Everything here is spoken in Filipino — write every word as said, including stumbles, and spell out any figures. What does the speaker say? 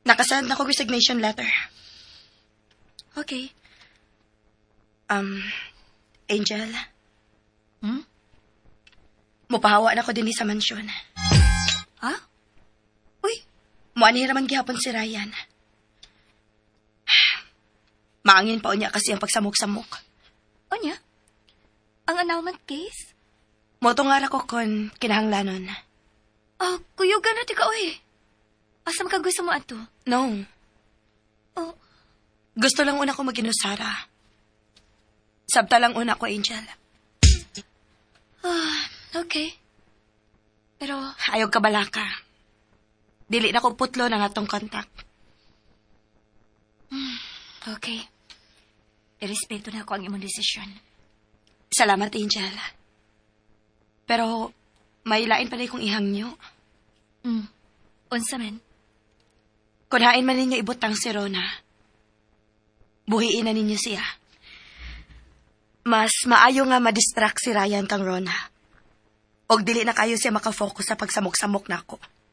Nakasend na ko resignation letter. Okay. Um, Angel, Hmm? mupahawa na ko din sa mansyon. Ha? Uy, Muani raman gihapon si Ryan. Maangin pa unya kasi ang pagsamok-samok. o niya? Ang annulment case? Moto nga ra ko kon kinahanglanon. Ah, kuyugan na tika, uy. Asa ka gusto mo ato? No, Oh, gusto lang una ko maginusara. Sabta lang una ko, Angel. ah, okay. Pero, Ayaw ka balaka. Dili na ko putlo ng atong kontak. okay. Irespeto na ako ang imong desisyon. Salamat, Angel. Pero, may lain pa na kong ihangyo. Hmm. Unsa men? Kunhain man ninyo ibutang si Rona. Buhiin na ninyo siya. Mas maayo nga madistract si Ryan kang Rona. Og dili na kayo siya makafocus sa pagsamok-samok nako.